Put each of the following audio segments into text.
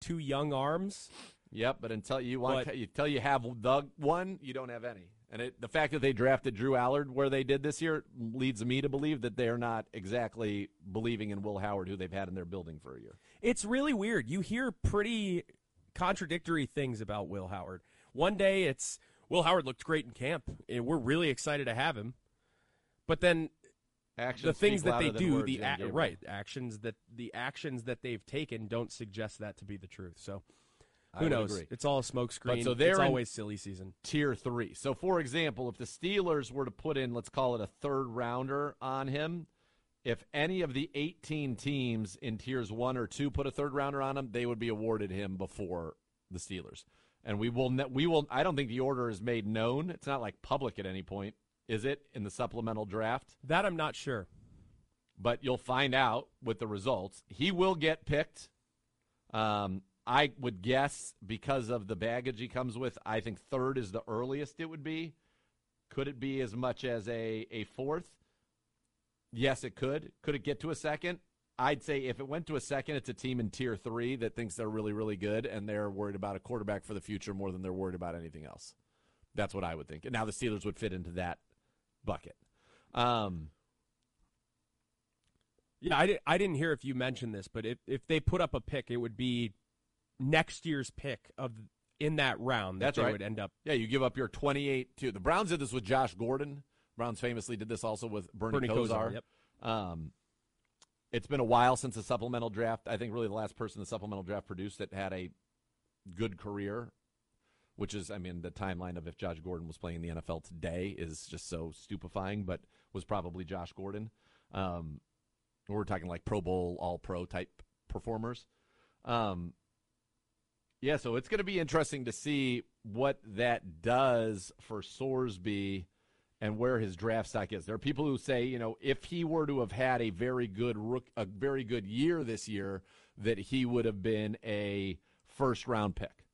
two young arms. Yep, but until you have the one, you don't have any. And the fact that they drafted Drew Allard where they did this year leads me to believe that they're not exactly believing in Will Howard, who they've had in their building for a year. It's really weird. You hear pretty contradictory things about Will Howard. One day it's Will Howard looked great in camp, and we're really excited to have him. But then the things that they do, the actions that they've taken don't suggest that to be the truth. So who knows? Agree. It's all a smokescreen. So it's always silly season. Tier 3. So, for example, if the Steelers were to put in, let's call it a third rounder on him, if any of the 18 teams in tiers 1 or 2 put a third rounder on him, they would be awarded him before the Steelers. And we will. I don't think the order is made known. It's not like public at any point, is it, in the supplemental draft? That I'm not sure. But you'll find out with the results. He will get picked. I would guess because of the baggage he comes with, I think third is the earliest it would be. Could it be as much as a fourth? Yes, it could. Could it get to a second? I'd say if it went to a second, it's a team in tier 3 that thinks they're really, really good, and they're worried about a quarterback for the future more than they're worried about anything else. That's what I would think. And now the Steelers would fit into that bucket. Yeah, I didn't hear if you mentioned this, but if they put up a pick, it would be next year's pick in that round. That's right. Would end up. Yeah, you give up your 28 to the Browns. Did this with Josh Gordon. Browns famously did this also with Bernie Kosar. Yep. It's been a while since the supplemental draft. I think really the last person the supplemental draft produced that had a good career, which is, I mean, the timeline of if Josh Gordon was playing in the NFL today is just so stupefying, but was probably Josh Gordon. We're talking like Pro Bowl, All-Pro type performers. Yeah, so it's going to be interesting to see what that does for Sorsby and where his draft stock is. There are people who say, you know, if he were to have had a very good year this year, that he would have been a first-round pick.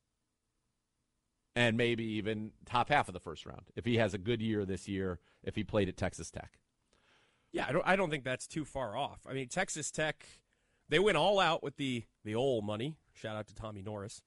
And maybe even top half of the first round if he has a good year this year, if he played at Texas Tech. Yeah, I don't think that's too far off. I mean, Texas Tech, they went all out with the old money. Shout out to Tommy Norris.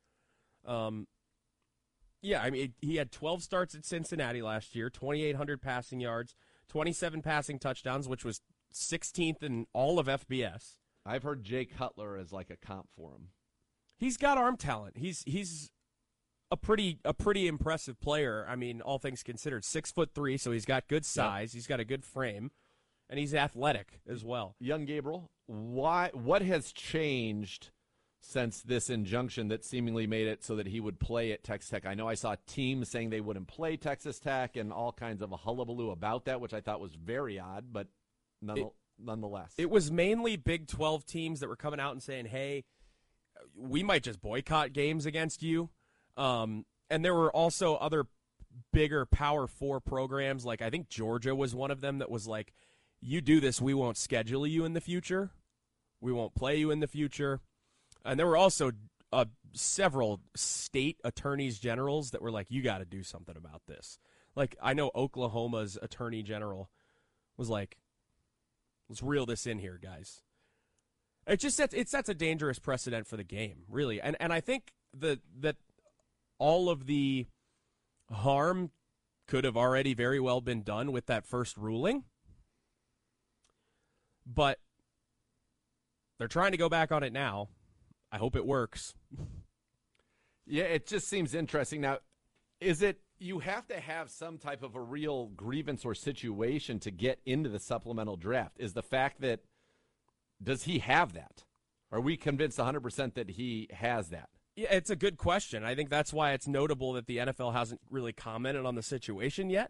Yeah, I mean, he had 12 starts at Cincinnati last year, 2,800 passing yards, 27 passing touchdowns, which was 16th in all of FBS. I've heard Jay Cutler as like a comp for him. He's got arm talent. He's a pretty impressive player. I mean, all things considered, 6'3", so he's got good size. Yep. He's got a good frame, and he's athletic as well. Young Gabriel, what has changed since this injunction that seemingly made it so that he would play at Texas Tech? I know I saw teams saying they wouldn't play Texas Tech and all kinds of a hullabaloo about that, which I thought was very odd, but nonetheless. It was mainly Big 12 teams that were coming out and saying, hey, we might just boycott games against you. And there were also other bigger Power 4 programs, like I think Georgia was one of them that was like, you do this, we won't schedule you in the future. We won't play you in the future. And there were also several state attorneys generals that were like, you got to do something about this. Like, I know Oklahoma's attorney general was like, let's reel this in here, guys. It sets a dangerous precedent for the game, really. And I think that all of the harm could have already very well been done with that first ruling. But they're trying to go back on it now. I hope it works. Yeah, it just seems interesting. Now, is it you have to have some type of a real grievance or situation to get into the supplemental draft? Is the fact that does he have that? Are we convinced 100% that he has that? Yeah, it's a good question. I think that's why it's notable that the NFL hasn't really commented on the situation yet.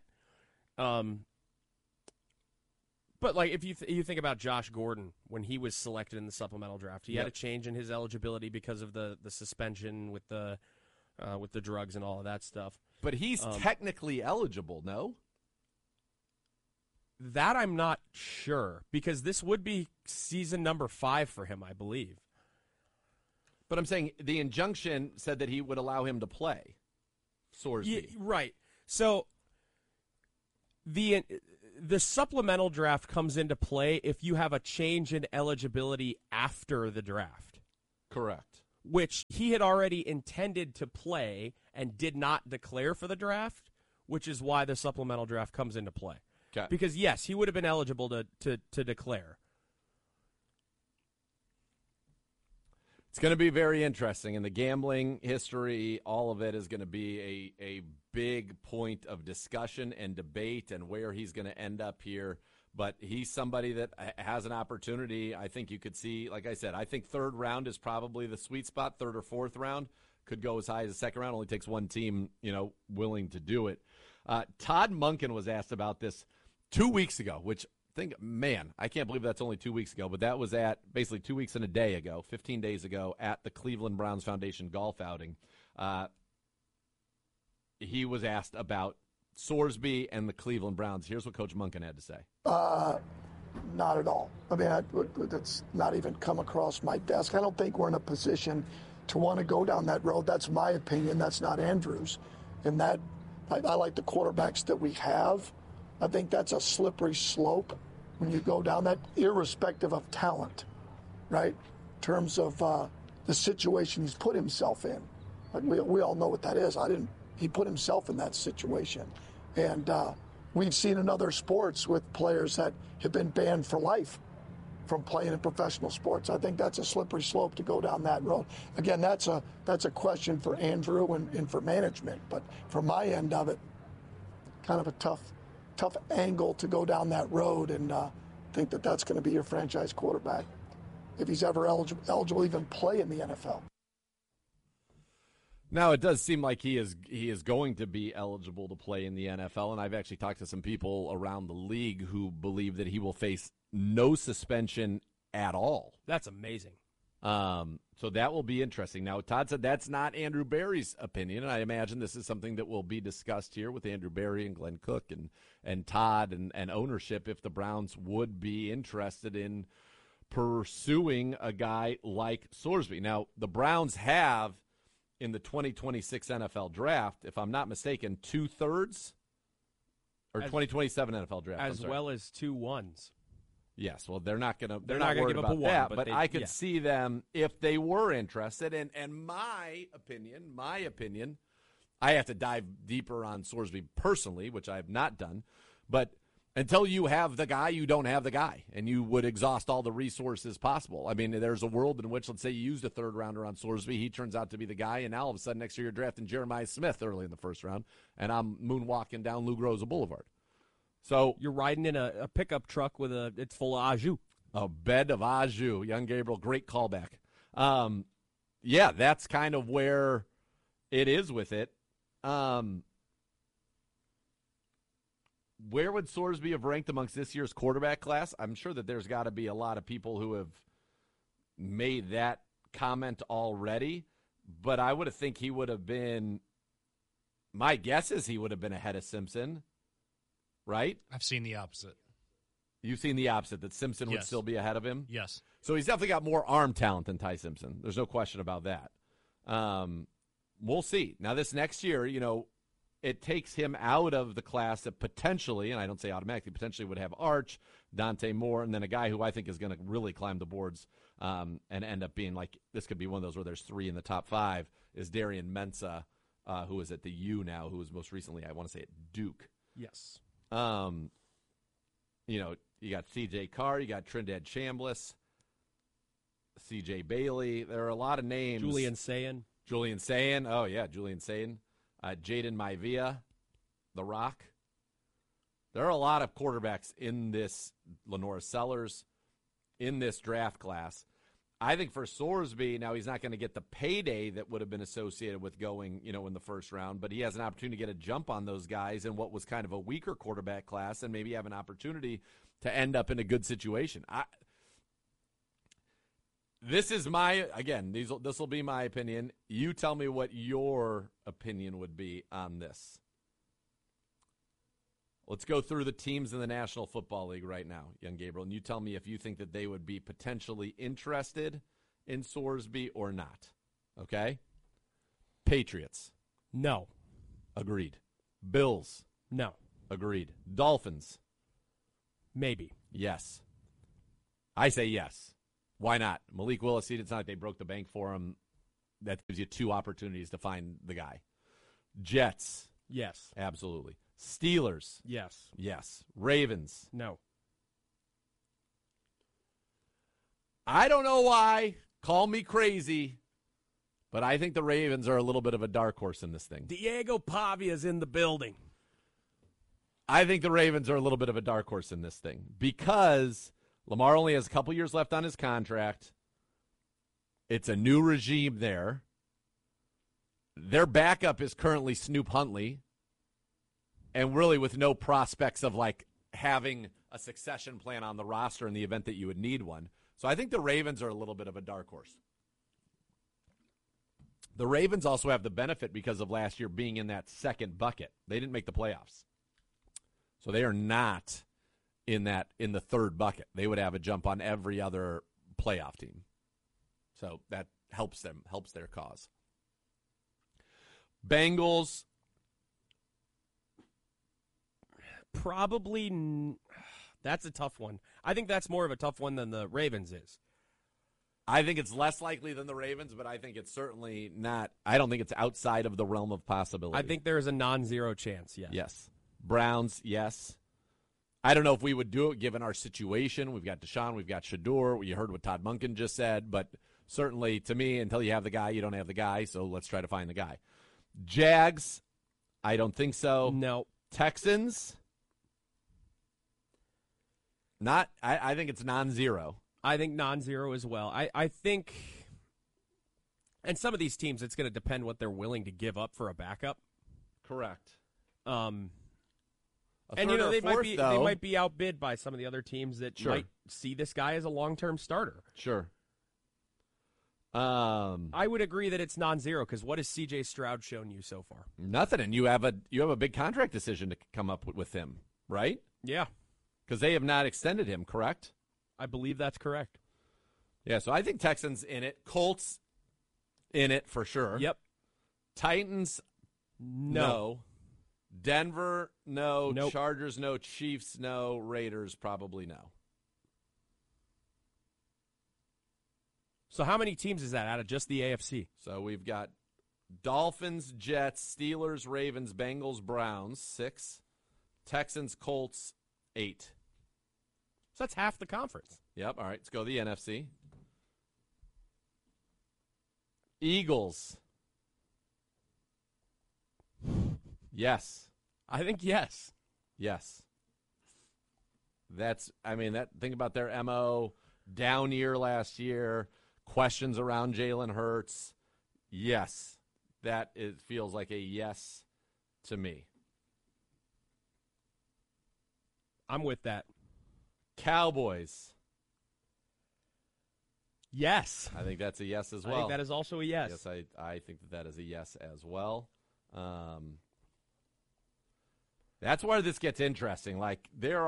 But like if you think about Josh Gordon when he was selected in the supplemental draft, he had a change in his eligibility because of the suspension with the drugs and all of that stuff. But he's technically eligible, no? That I'm not sure because this would be season number 5 for him, I believe. But I'm saying the injunction said that he would allow him to play. Sorsby. Yeah, right. So the supplemental draft comes into play if you have a change in eligibility after the draft. Correct. which he had already intended to play and did not declare for the draft, which is why the supplemental draft comes into play. Okay. Because, yes, he would have been eligible to declare. It's going to be very interesting, and the gambling history, all of it is going to be a big point of discussion and debate and where he's going to end up here. But he's somebody that has an opportunity. I think you could see, like I said, I think third round is probably the sweet spot. Third or fourth round could go as high as the second round. Only takes one team, willing to do it. Todd Monken was asked about this 2 weeks ago, which I can't believe that's only 2 weeks ago, but that was at basically 2 weeks and a day ago, 15 days ago, at the Cleveland Browns Foundation golf outing. He was asked about Sorsby and the Cleveland Browns. Here's what Coach Monken had to say. Not at all. I mean, that's not even come across my desk. I don't think we're in a position to want to go down that road. That's my opinion. That's not Andrew's. And that I like the quarterbacks that we have. I think that's a slippery slope when you go down that, irrespective of talent, right? In terms of the situation he's put himself in. We all know what that is. He put himself in that situation. And we've seen in other sports with players that have been banned for life from playing in professional sports. I think that's a slippery slope to go down that road. Again, that's a question for Andrew and for management. But from my end of it, kind of a tough angle to go down that road and think that that's going to be your franchise quarterback if he's ever eligible to even play in the NFL. Now, it does seem like he is going to be eligible to play in the NFL, and I've actually talked to some people around the league who believe that he will face no suspension at all. That's amazing. So that will be interesting. Now, Todd said that's not Andrew Berry's opinion, and I imagine this is something that will be discussed here with Andrew Berry and Glenn Cook and Todd and ownership if the Browns would be interested in pursuing a guy like Sorsby. Now, the Browns have, in the 2026 NFL draft, if I'm not mistaken, 2/3 or 2027 NFL draft, as well as 2 1s. Yes, well, they're not gonna worried give up a about one, that, but but they, I could yeah. see them if they were interested. And my opinion, I have to dive deeper on Sorsby personally, which I have not done. But until you have the guy, you don't have the guy, and you would exhaust all the resources possible. I mean, there's a world in which, let's say you used a third rounder on Sorsby, he turns out to be the guy, and now all of a sudden next year you're drafting Jeremiah Smith early in the first round, and I'm moonwalking down Lou Groza Boulevard. So you're riding in a pickup truck it's full of au jus. A bed of au jus. Young Gabriel, great callback. Yeah, that's kind of where it is with it. Where would Sorsby have ranked amongst this year's quarterback class? I'm sure that there's got to be a lot of people who have made that comment already, but I would think he would have been, my guess is he would have been ahead of Simpson, right? I've seen the opposite. You've seen the opposite, that Simpson would Yes. still be ahead of him? Yes. So he's definitely got more arm talent than Ty Simpson. There's no question about that. We'll see. Now, this next year, it takes him out of the class that potentially, and I don't say automatically, potentially would have Arch, Dante Moore, and then a guy who I think is going to really climb the boards and end up being like, this could be one of those where there's 3 in the top 5, is Darian Mensah, who is at the U now, who was most recently, I want to say, at Duke. Yes. You got C.J. Carr, you got Trinidad Chambliss, C.J. Bailey. There are a lot of names. Julian Sayin. Oh, yeah, Julian Sayin. Jaden Maivia, The Rock. There are a lot of quarterbacks in this, Lenore Sellers, in this draft class. I think for Sorsby, now he's not going to get the payday that would have been associated with going, in the first round, but he has an opportunity to get a jump on those guys in what was kind of a weaker quarterback class and maybe have an opportunity to end up in a good situation. This is this will be my opinion. You tell me what your opinion would be on this. Let's go through the teams in the National Football League right now, young Gabriel, and you tell me if you think that they would be potentially interested in Sorsby or not. Okay? Patriots. No. Agreed. Bills. No. Agreed. Dolphins. Maybe. Yes. I say yes. Why not? Malik Willis, it's not like they broke the bank for him. that gives you 2 opportunities to find the guy. Jets, Yes. absolutely. Steelers, Yes. yes. Ravens, No. I don't know why. Call me crazy, but I think the Ravens are a little bit of a dark horse in this thing. Diego Pavia's in the building. I think the Ravens are a little bit of a dark horse in this thing because Lamar only has a couple years left on his contract. It's a new regime there. Their backup is currently Snoop Huntley, and really with no prospects of like having a succession plan on the roster in the event that you would need one. So I think the Ravens are a little bit of a dark horse. The Ravens also have the benefit because of last year being in that second bucket. They didn't make the playoffs. So they are not in the third bucket. They would have a jump on every other playoff team. So that helps their cause. Bengals. That's a tough one. I think that's more of a tough one than the Ravens is. I think it's less likely than the Ravens, but I think it's certainly not. I don't think it's outside of the realm of possibility. I think there's a non-zero chance, yes. Yes. Browns, yes. I don't know if we would do it given our situation. We've got Deshaun, we've got Shador. You heard what Todd Monken just said, but certainly to me, until you have the guy, you don't have the guy, so let's try to find the guy. Jags, I don't think so. No. Texans, not. I think it's non-zero. I think non-zero as well. I think, and some of these teams, it's going to depend what they're willing to give up for a backup. Correct. And they they might be outbid by some of the other teams that Sure. might see this guy as a long-term starter. Sure. I would agree that it's non-zero because what has C.J. Stroud shown you so far? Nothing, and you have a big contract decision to come up with him, right? Yeah, Because they have not extended him, correct? I believe that's correct. Yeah, so I think Texans in it, Colts in it for sure. Yep. Titans, no. Denver, no. Nope. Chargers, no. Chiefs, no. Raiders, probably no. So how many teams is that out of just the AFC? So we've got Dolphins, Jets, Steelers, Ravens, Bengals, Browns, 6. Texans, Colts, 8. So that's half the conference. Yep, all right, let's go to the NFC. Eagles. Yes. I think yes. Yes. Think about their MO, down year last year, questions around Jalen Hurts. Yes. Feels like a yes to me. I'm with that. Cowboys. Yes. I think that's a yes as well. I think that is also a yes. Yes, I think that is a yes as well. That's where this gets interesting. Like, you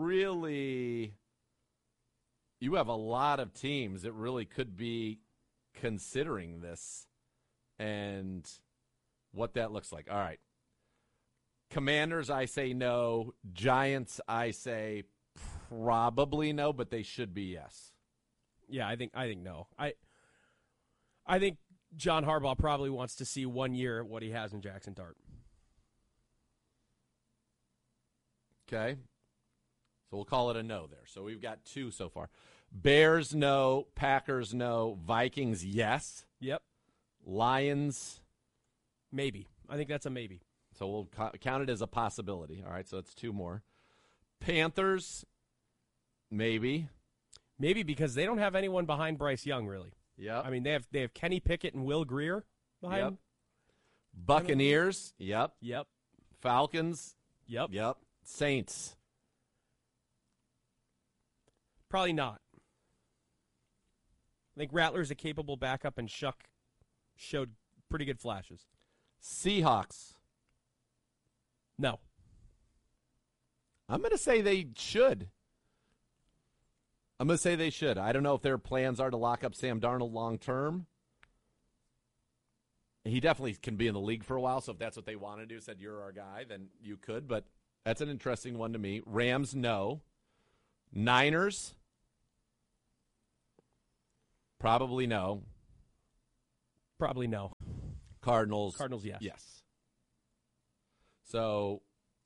have a lot of teams that really could be considering this and what that looks like. All right. Commanders, I say no. Giants, I say probably no, but they should be yes. Yeah, I think no. I think John Harbaugh probably wants to see 1 year what he has in Jackson Dart. Okay. So we'll call it a no there. So we've got 2 so far. Bears, no. Packers, no. Vikings, yes. Yep. Lions, maybe. I think that's a maybe. so we'll count it as a possibility. All right, so that's 2 more. Panthers, maybe. Maybe because they don't have anyone behind Bryce Young, really. Yep. I mean, they have Kenny Pickett and Will Grier behind Yep. him. Buccaneers, yep. Yep. Falcons, Yep. yep. Saints, Probably not. I think Rattler's a capable backup, and Shuck showed pretty good flashes. Seahawks. No. I'm going to say they should. I don't know if their plans are to lock up Sam Darnold long term. He definitely can be in the league for a while, so if that's what they want to do, said you're our guy, then you could. But that's an interesting one to me. Rams, no. Niners, probably no. Probably no. Cardinals. Cardinals, yes. Yes. So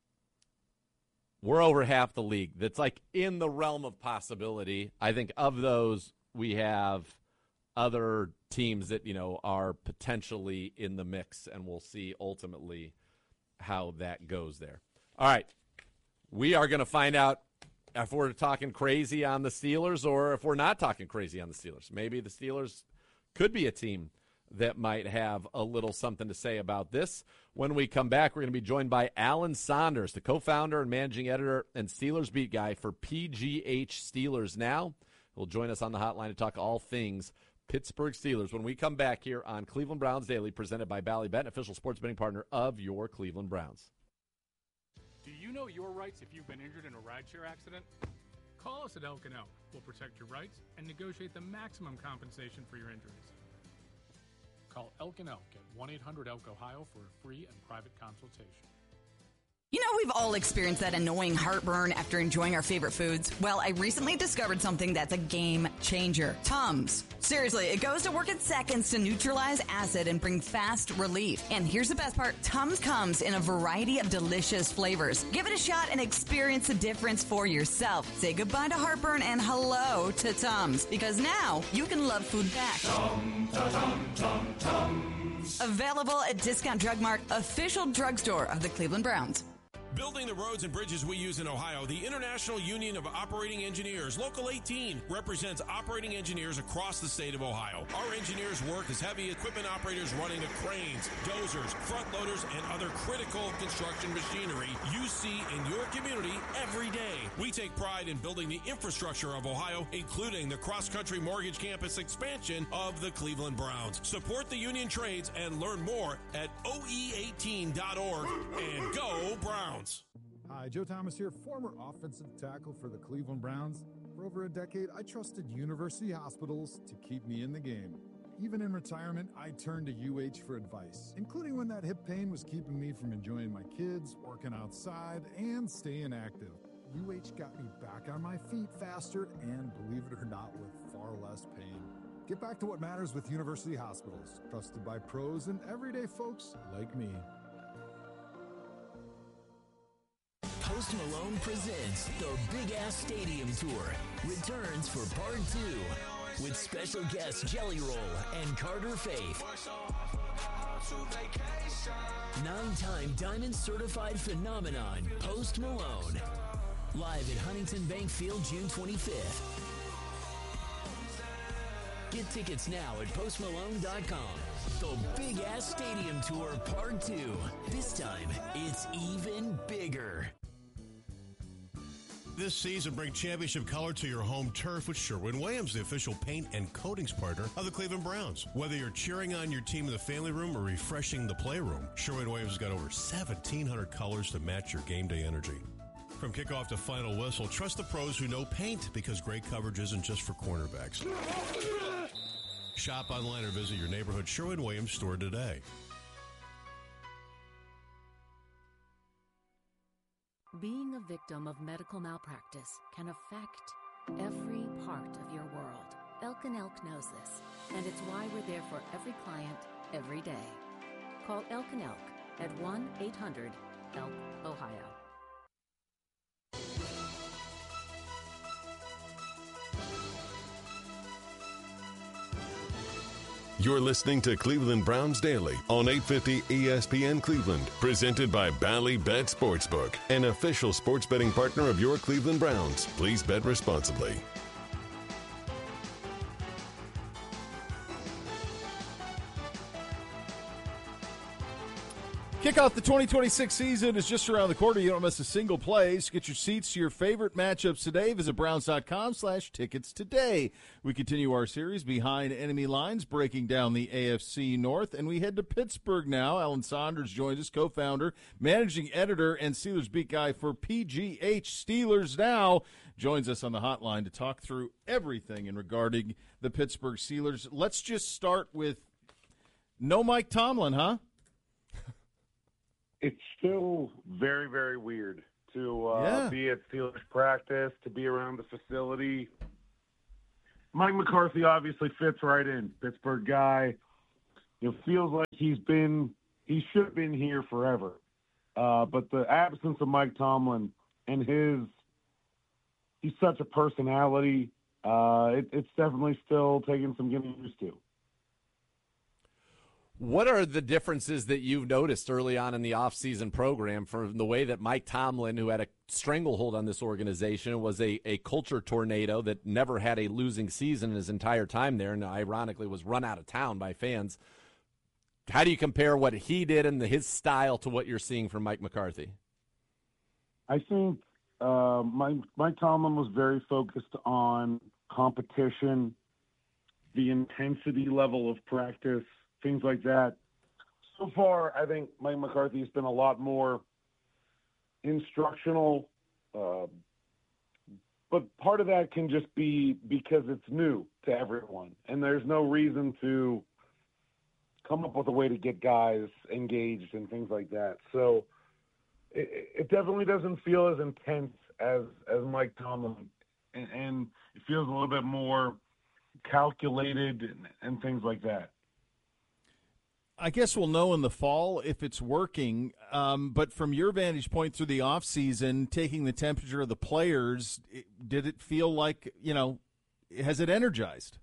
we're over half the league. That's like in the realm of possibility. I think of those, we have other teams that, are potentially in the mix, and we'll see ultimately how that goes there. All right. We are going to find out if we're talking crazy on the Steelers or if we're not talking crazy on the Steelers. Maybe the Steelers could be a team that might have a little something to say about this. When we come back, we're going to be joined by Alan Saunders, the co-founder and managing editor and Steelers beat guy for PGH Steelers Now. He'll join us on the hotline to talk all things Pittsburgh Steelers when we come back here on Cleveland Browns Daily, presented by Ballybet, official sports betting partner of your Cleveland Browns. Do you know your rights if you've been injured in a rideshare accident? Call us at Elk & Elk. We'll protect your rights and negotiate the maximum compensation for your injuries. Call Elk & Elk at 1-800-ELK-OHIO for a free and private consultation. You know, we've all experienced that annoying heartburn after enjoying our favorite foods. Well, I recently discovered something that's a game changer. Tums. Seriously, it goes to work in seconds to neutralize acid and bring fast relief. And here's the best part. Tums comes in a variety of delicious flavors. Give it a shot and experience the difference for yourself. Say goodbye to heartburn and hello to Tums, because now you can love food back. Tums. Available at Discount Drug Mart, official drugstore of the Cleveland Browns. Building the roads and bridges we use in Ohio, the International Union of Operating Engineers, Local 18, represents operating engineers across the state of Ohio. Our engineers work as heavy equipment operators running the cranes, dozers, front loaders, and other critical construction machinery you see in your community every day. We take pride in building the infrastructure of Ohio, including the cross-country mortgage campus expansion of the Cleveland Browns. Support the union trades and learn more at oe18.org, and go Browns. Hi, Joe Thomas here, former offensive tackle for the Cleveland Browns. For over a decade, I trusted University Hospitals to keep me in the game. Even in retirement, I turned to UH for advice, including when that hip pain was keeping me from enjoying my kids, working outside, and staying active. UH got me back on my feet faster and, believe it or not, with far less pain. Get back to what matters with University Hospitals, trusted by pros and everyday folks like me. Post Malone presents the Big Ass Stadium Tour returns for part 2 with special guests Jelly Roll and Carter Faith. 9-time Diamond Certified phenomenon Post Malone. Live at Huntington Bank Field June 25th. Get tickets now at postmalone.com. The Big Ass Stadium Tour Part 2. This time, it's even bigger. This season, bring championship color to your home turf with Sherwin-Williams, the official paint and coatings partner of the Cleveland Browns. Whether you're cheering on your team in the family room or refreshing the playroom, Sherwin-Williams has got over 1,700 colors to match your game day energy. From kickoff to final whistle, trust the pros who know paint, because great coverage isn't just for cornerbacks. Shop online or visit your neighborhood Sherwin-Williams store today. Being a victim of medical malpractice can affect every part of your world. Elk & Elk knows this, and it's why we're there for every client, every day. Call Elk & Elk at 1-800-ELK-OHIO. You're listening to Cleveland Browns Daily on 850 ESPN Cleveland, presented by Ballybet Sportsbook, an official sports betting partner of your Cleveland Browns. Please bet responsibly. Kick off the 2026 season is just around the corner. You don't miss a single play. So get your seats to your favorite matchups today. Visit Browns.com/tickets today. We continue our series Behind Enemy Lines, breaking down the AFC North, and we head to Pittsburgh now. Alan Saunders joins us, co-founder, managing editor, and Steelers beat guy for PGH Steelers Now. Joins us on the hotline to talk through everything in regarding the Pittsburgh Steelers. Let's just start with no Mike Tomlin, huh? It's still very, very weird to be at Steelers practice, to be around the facility. Mike McCarthy obviously fits right in. Pittsburgh guy, it feels like he should have been here forever. But the absence of Mike Tomlin and he's such a personality. It's definitely still taking some getting used to. What are the differences that you've noticed early on in the offseason program from the way that Mike Tomlin, who had a stranglehold on this organization, was a culture tornado that never had a losing season in his entire time there, and ironically was run out of town by fans? How do you compare what he did and his style to what you're seeing from Mike McCarthy? I think Mike Tomlin was very focused on competition, the intensity level of practice, things like that. So far, I think Mike McCarthy has been a lot more instructional, but part of that can just be because it's new to everyone, and there's no reason to come up with a way to get guys engaged and things like that. So it definitely doesn't feel as intense as Mike Tomlin, and it feels a little bit more calculated and things like that. I guess we'll know in the fall if it's working, but from your vantage point through the offseason, taking the temperature of the players, did it feel like, has it energized?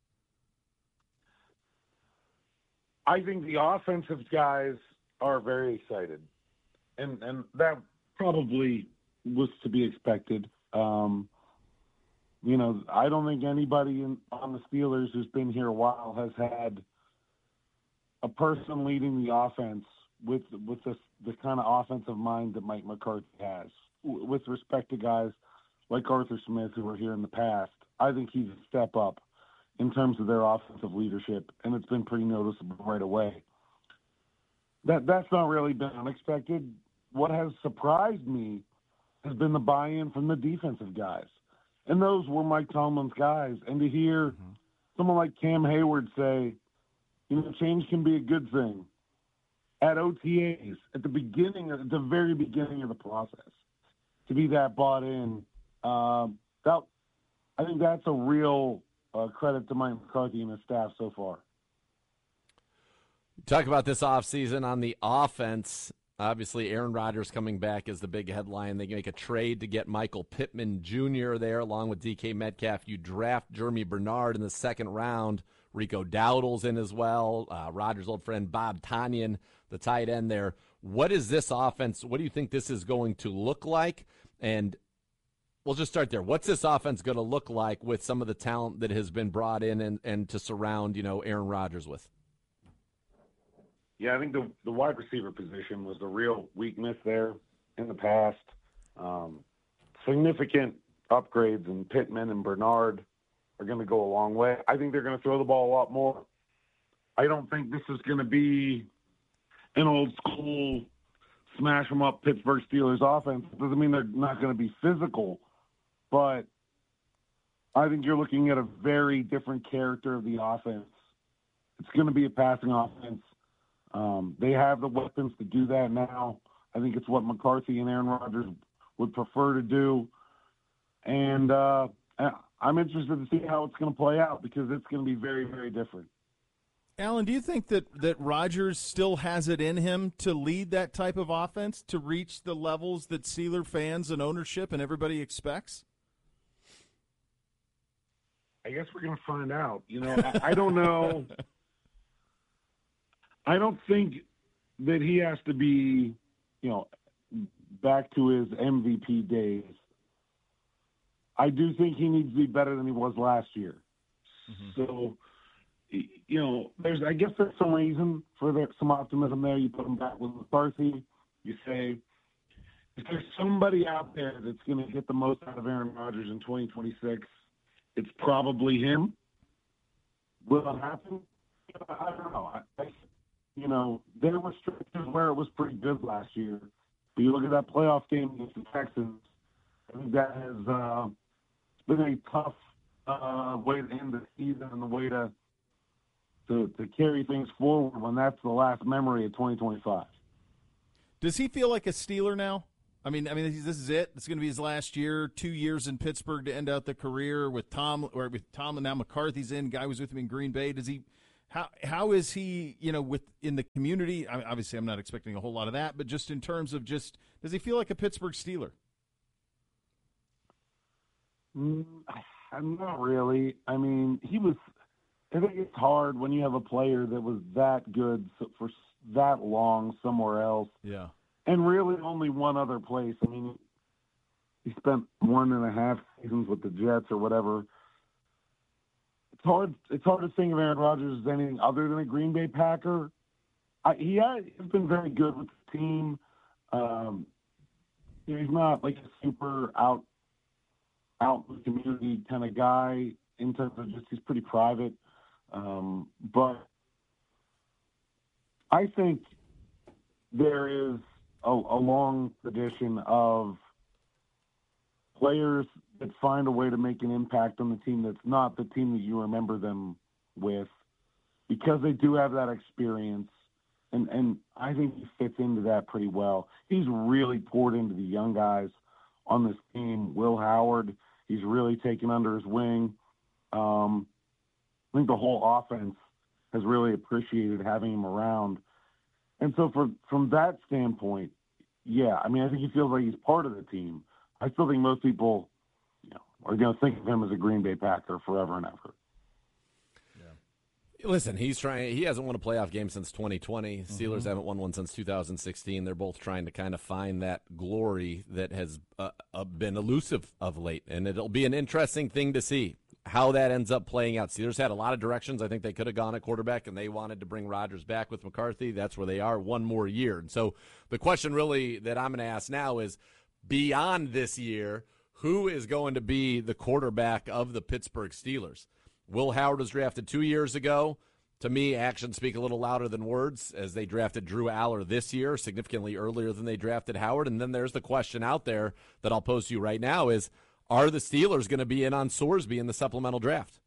I think the offensive guys are very excited, and that probably was to be expected. I don't think anybody on the Steelers who's been here a while has had a person leading the offense with the kind of offensive mind that Mike McCarthy has. With respect to guys like Arthur Smith who were here in the past, I think he's a step up in terms of their offensive leadership, and it's been pretty noticeable right away. That's not really been unexpected. What has surprised me has been the buy-in from the defensive guys, and those were Mike Tomlin's guys. And to hear someone like Cam Hayward say, change can be a good thing at OTAs at the very beginning of the process, to be that bought in, I think that's a real credit to Mike McCarthy and his staff so far. Talk about this offseason on the offense. Obviously, Aaron Rodgers coming back is the big headline. They make a trade to get Michael Pittman Jr. there along with DK Metcalf. You draft Jeremy Bernard in the second round. Rico Dowdle's in as well. Rodgers' old friend Bob Tonyan, the tight end there. What is this offense? What do you think this is going to look like? And we'll just start there. What's this offense going to look like with some of the talent that has been brought in and to surround, Aaron Rodgers with? Yeah, I think the wide receiver position was a real weakness there in the past. Significant upgrades in Pittman and Bernard are going to go a long way. I think they're going to throw the ball a lot more. I don't think this is going to be an old school smash them up Pittsburgh Steelers offense. It doesn't mean they're not going to be physical, but I think you're looking at a very different character of the offense. It's going to be a passing offense. They have the weapons to do that now. I think it's what McCarthy and Aaron Rodgers would prefer to do. And I'm interested to see how it's going to play out because it's going to be very, very different. Alan, do you think that Rodgers still has it in him to lead that type of offense, to reach the levels that Steeler fans and ownership and everybody expects? I guess we're going to find out. I don't know. I don't think that he has to be, back to his MVP days. I do think he needs to be better than he was last year. Mm-hmm. So, I guess there's some reason for some optimism there. You put him back with McCarthy. You say, if there's somebody out there that's going to get the most out of Aaron Rodgers in 2026, it's probably him. Will it happen? I don't know. There were stretches where it was pretty good last year. But you look at that playoff game against the Texans, I think that has been a tough way to end the season and the way to carry things forward when that's the last memory of 2025. Does he feel like a Steeler now? I mean, this is it. It's going to be his last year, 2 years in Pittsburgh to end out the career with Tom, and now McCarthy's in. Guy was with him in Green Bay. How is he, in the community? Obviously, I'm not expecting a whole lot of that, but just in terms of does he feel like a Pittsburgh Steeler? Not really. I mean, I think it's hard when you have a player that was that good for that long somewhere else. Yeah. And really only one other place. I mean, he spent 1.5 seasons with the Jets or whatever. It's hard to think of Aaron Rodgers as anything other than a Green Bay Packer. He has been very good with the team. He's not like a super out in the community kind of guy in terms of he's pretty private. But I think there is a long tradition of players that find a way to make an impact on the team that's not the team that you remember them with, because they do have that experience. And I think he fits into that pretty well. He's really poured into the young guys on this team. Will Howard, he's really taken under his wing. I think the whole offense has really appreciated having him around. And so from that standpoint, yeah, I mean, I think he feels like he's part of the team. I still think most people, are going to think of him as a Green Bay Packer forever and ever. Listen, he hasn't won a playoff game since 2020. Steelers haven't won one since 2016. They're both trying to kind of find that glory that has been elusive of late, and it'll be an interesting thing to see how that ends up playing out. Steelers had a lot of directions. I think they could have gone at quarterback, and they wanted to bring Rodgers back with McCarthy. That's where they are, one more year. And so the question really that I'm going to ask now is, beyond this year, who is going to be the quarterback of the Pittsburgh Steelers? Will Howard was drafted 2 years ago. To me, actions speak a little louder than words, as they drafted Drew Aller this year, significantly earlier than they drafted Howard. And then there's the question out there that I'll pose to you right now is, are the Steelers going to be in on Sorsby in the supplemental draft?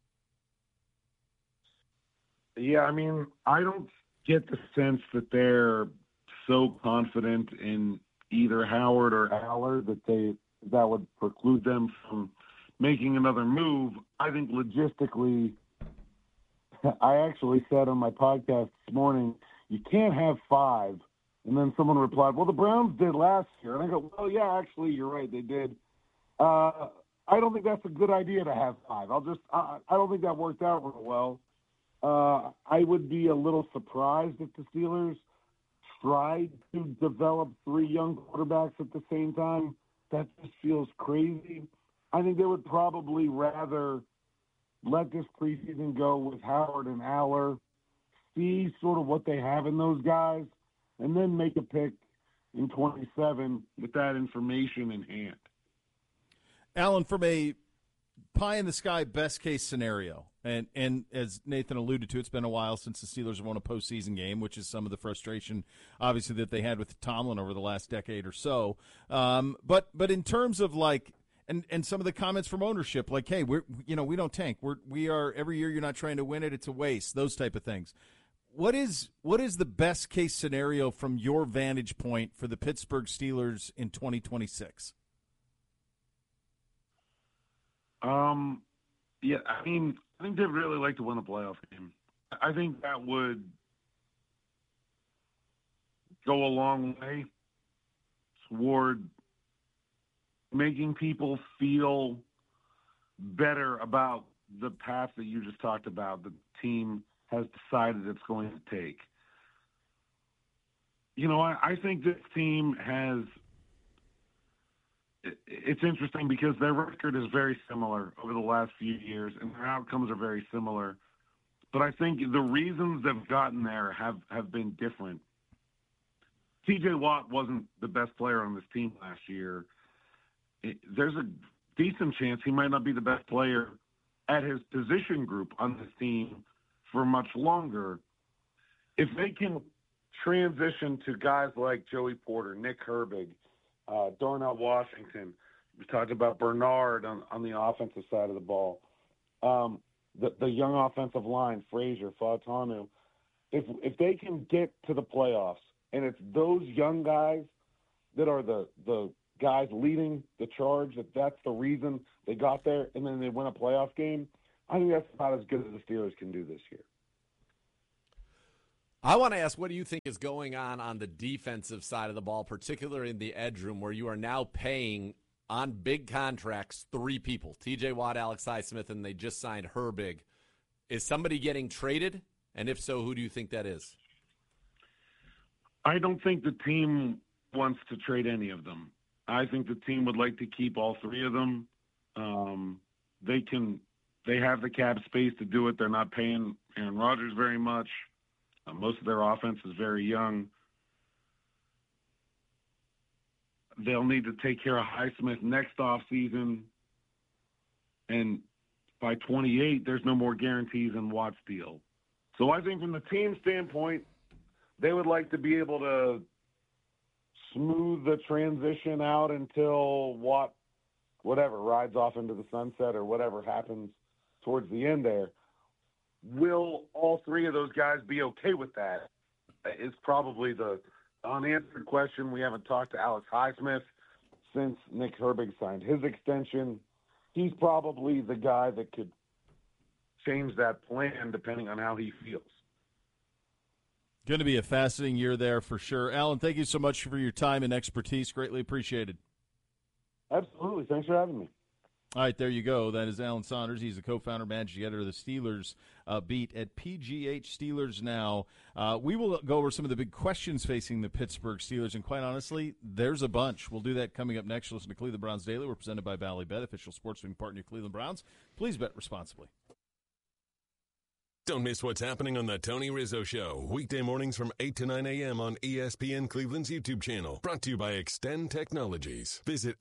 Yeah, I mean, I don't get the sense that they're so confident in either Howard or Aller that would preclude them from making another move. I think logistically, I actually said on my podcast this morning, you can't have 5. And then someone replied, well, the Browns did last year. And I go, well, yeah, actually, you're right, they did. I don't think that's a good idea to have 5. I don't think that worked out real well. I would be a little surprised if the Steelers tried to develop 3 young quarterbacks at the same time. That just feels crazy. I think they would probably rather let this preseason go with Howard and Aller, see sort of what they have in those guys, and then make a pick in 27 with that information in hand. Alan, from a pie-in-the-sky best-case scenario, and as Nathan alluded to, it's been a while since the Steelers have won a postseason game, which is some of the frustration, obviously, that they had with Tomlin over the last decade or so. But in terms of, like, and some of the comments from ownership, like, hey, we don't tank. We are every year you're not trying to win it, it's a waste, those type of things. What is the best-case scenario from your vantage point for the Pittsburgh Steelers in 2026? Yeah, I mean, I think they'd really like to win a playoff game. I think that would go a long way toward making people feel better about the path that you just talked about, the team has decided it's going to take. I think this team has – it's interesting because their record is very similar over the last few years, and their outcomes are very similar. But I think the reasons they've gotten there have been different. T.J. Watt wasn't the best player on this team last year. There's a decent chance he might not be the best player at his position group on this team for much longer. If they can transition to guys like Joey Porter, Nick Herbig, Darnell Washington, we talked about Bernard on the offensive side of the ball, the young offensive line, Frazier, Fautanu. If they can get to the playoffs, and it's those young guys that are the guys leading the charge, that's the reason they got there, and then they win a playoff game, I think that's about as good as the Steelers can do this year. I want to ask, what do you think is going on the defensive side of the ball, particularly in the edge room, where you are now paying on big contracts 3 people, T.J. Watt, Alex Highsmith, and they just signed Herbig. Is somebody getting traded? And if so, who do you think that is? I don't think the team wants to trade any of them. I think the team would like to keep all 3 of them. They have the cap space to do it. They're not paying Aaron Rodgers very much. Most of their offense is very young. They'll need to take care of Highsmith next offseason. And by 28, there's no more guarantees in Watt's deal. So I think from the team standpoint, they would like to be able to smooth the transition out until Watt, whatever, rides off into the sunset or whatever happens towards the end there. Will all 3 of those guys be okay with that? Is probably the unanswered question. We haven't talked to Alex Highsmith since Nick Herbig signed his extension. He's probably the guy that could change that plan depending on how he feels. Going to be a fascinating year there for sure. Alan, thank you so much for your time and expertise. Greatly appreciated. Absolutely. Thanks for having me. All right, there you go. That is Alan Saunders. He's the co-founder, managing editor of the Steelers beat at PGH Steelers Now. We will go over some of the big questions facing the Pittsburgh Steelers, and quite honestly, there's a bunch. We'll do that coming up next. Listen to Cleveland Browns Daily. We're presented by Bally Bet, official sports betting partner of Cleveland Browns. Please bet responsibly. Don't miss what's happening on the Tony Rizzo Show, weekday mornings from 8 to 9 a.m. on ESPN Cleveland's YouTube channel. Brought to you by Extend Technologies. Visit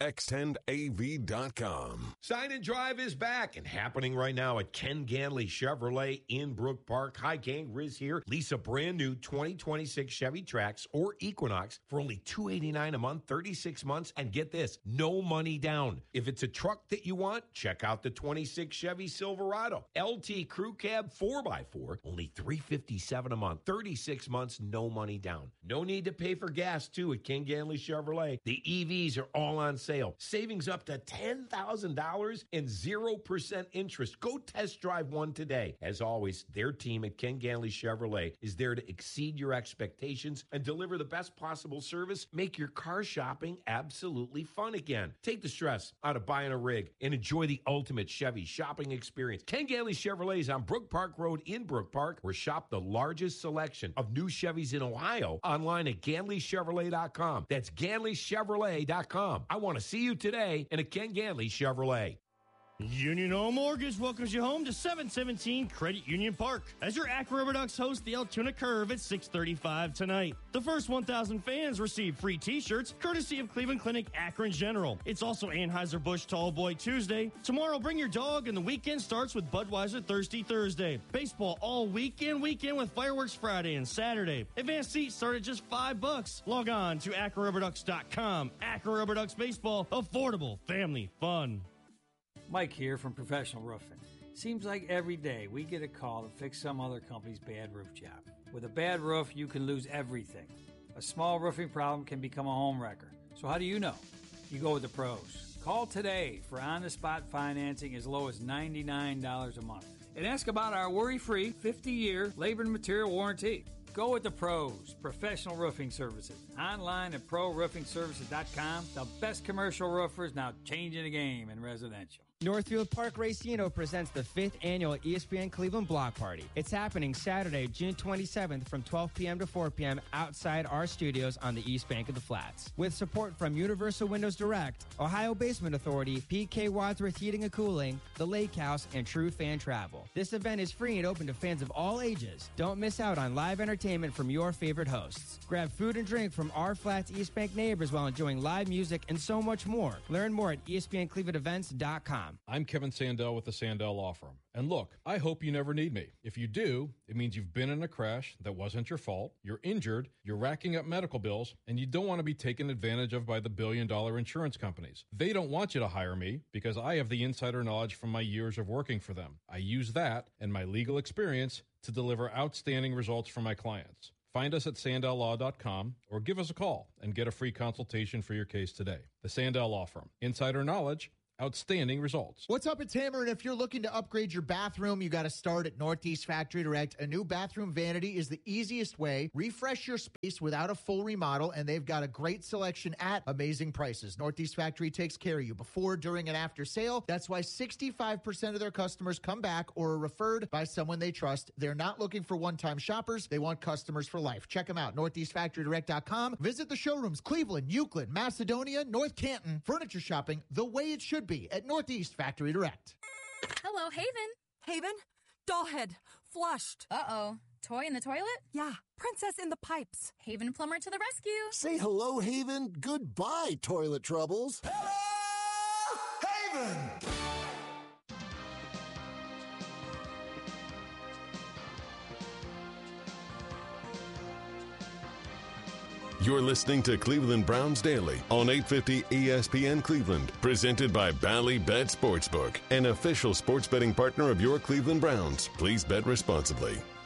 extendav.com. Sign and Drive is back and happening right now at Ken Ganley Chevrolet in Brook Park. Hi, gang. Riz here. Lease a brand new 2026 Chevy Trax or Equinox for only $289 a month, 36 months, and get this, no money down. If it's a truck that you want, check out the 26 Chevy Silverado. LT Crew Cab 4x4, only $357 a month, 36 months, no money down. No need to pay for gas, too, at Ken Ganley Chevrolet. The EVs are all on sale. Savings up to $10,000 and 0% interest. Go test drive one today. As always, their team at Ken Ganley Chevrolet is there to exceed your expectations and deliver the best possible service. Make your car shopping absolutely fun again. Take the stress out of buying a rig and enjoy the ultimate Chevy shopping experience. Ken Ganley Chevrolet is on Brook Park Road in Brook Park, or shop the largest selection of new Chevys in Ohio online at GanleyChevrolet.com. That's GanleyChevrolet.com. I want to see you today in a Ken Ganley Chevrolet. Union Home Mortgage welcomes you home to 717 Credit Union Park as your Acura Rubber Ducks host the Altoona Curve at 6:35 tonight. The first 1,000 fans receive free t-shirts courtesy of Cleveland Clinic Akron General. It's also Anheuser-Busch Tall Boy Tuesday. Tomorrow, bring your dog, and the weekend starts with Budweiser Thirsty Thursday. Baseball all weekend with Fireworks Friday and Saturday. Advanced seats start at just $5. Log on to AcuraRubberDucks.com. Acura Rubber Ducks Baseball, affordable, family fun. Mike here from Professional Roofing. Seems like every day we get a call to fix some other company's bad roof job. With a bad roof, you can lose everything. A small roofing problem can become a home wrecker. So how do you know? You go with the pros. Call today for on-the-spot financing as low as $99 a month. And ask about our worry-free 50-year labor and material warranty. Go with the pros, Professional Roofing Services. Online at ProRoofingServices.com. The best commercial roofers now changing the game in residential. Northfield Park Racino presents the 5th annual ESPN Cleveland Block Party. It's happening Saturday, June 27th from 12 p.m. to 4 p.m. outside our studios on the east bank of the Flats. With support from Universal Windows Direct, Ohio Basement Authority, PK Wadsworth Heating and Cooling, The Lake House, and True Fan Travel. This event is free and open to fans of all ages. Don't miss out on live entertainment from your favorite hosts. Grab food and drink from our Flats East Bank neighbors while enjoying live music and so much more. Learn more at ESPNClevelandEvents.com. I'm Kevin Sandell with the Sandell Law Firm. And look, I hope you never need me. If you do, it means you've been in a crash that wasn't your fault, you're injured, you're racking up medical bills, and you don't want to be taken advantage of by the billion-dollar insurance companies. They don't want you to hire me because I have the insider knowledge from my years of working for them. I use that and my legal experience to deliver outstanding results for my clients. Find us at SandellLaw.com or give us a call and get a free consultation for your case today. The Sandell Law Firm. Insider knowledge, outstanding results. What's up? It's Hammer, and if you're looking to upgrade your bathroom, you got to start at Northeast Factory Direct. A new bathroom vanity is the easiest way. Refresh your space without a full remodel, and they've got a great selection at amazing prices. Northeast Factory takes care of you before, during, and after sale. That's why 65% of their customers come back or are referred by someone they trust. They're not looking for one-time shoppers. They want customers for life. Check them out, NortheastFactoryDirect.com. Visit the showrooms, Cleveland, Euclid, Macedonia, North Canton. Furniture shopping the way it should be at Northeast Factory Direct. Hello, Haven. Haven? Dollhead. Flushed. Uh-oh. Toy in the toilet? Yeah. Princess in the pipes. Haven Plumber to the rescue. Say hello, Haven. Goodbye, toilet troubles. Haven! You're listening to Cleveland Browns Daily on 850 ESPN Cleveland, presented by Bally Bet Sportsbook, an official sports betting partner of your Cleveland Browns. Please bet responsibly.